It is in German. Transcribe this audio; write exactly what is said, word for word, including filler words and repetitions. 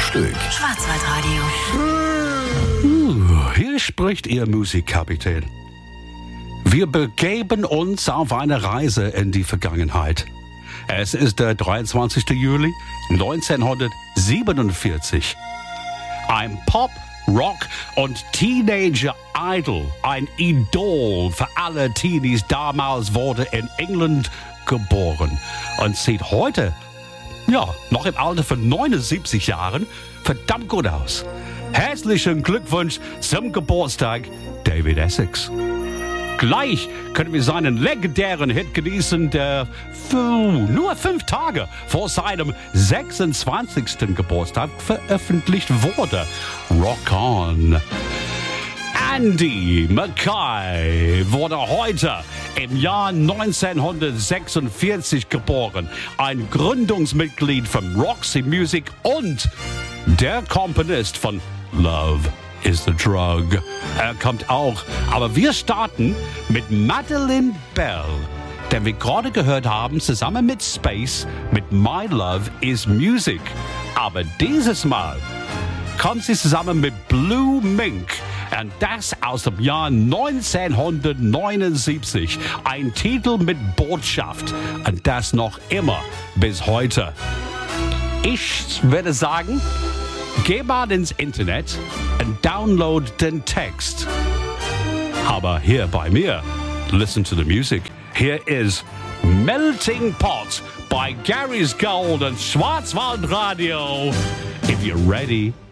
Stück. Schwarzwaldradio. Uh, hier spricht Ihr Musikkapitän. Wir begeben uns auf eine Reise in die Vergangenheit. Es ist der dreiundzwanzigster Juli neunzehnhundertsiebenundvierzig. Ein Pop, Rock und Teenager-Idol, ein Idol für alle Teenies damals, wurde in England geboren und sieht heute, ja, noch im Alter von neunundsiebzig Jahren, verdammt gut aus. Herzlichen Glückwunsch zum Geburtstag, David Essex. Gleich können wir seinen legendären Hit genießen, der nur fünf Tage vor seinem sechsundzwanzigsten Geburtstag veröffentlicht wurde. Rock On. Andy Mackay wurde heute im Jahr neunzehnhundertsechsundvierzig geboren. Ein Gründungsmitglied von Roxy Music und der Komponist von Love is the Drug. Er kommt auch. Aber wir starten mit Madeline Bell, den wir gerade gehört haben, zusammen mit Space, mit My Love is Music. Aber dieses Mal kommt sie zusammen mit Blue Mink. Und das aus dem Jahr neunzehnhundertneunundsiebzig. Ein Titel mit Botschaft. Und das noch immer bis heute. Ich würde sagen, geh mal ins Internet und download den Text. Aber hier bei mir, listen to the music. Here is Melting Pot by Gary's Gold and Schwarzwaldradio. If you're ready,